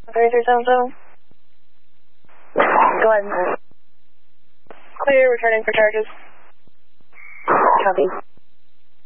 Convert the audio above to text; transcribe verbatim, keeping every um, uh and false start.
three three seven seven. Go ahead. Clear, returning for charges. Copy.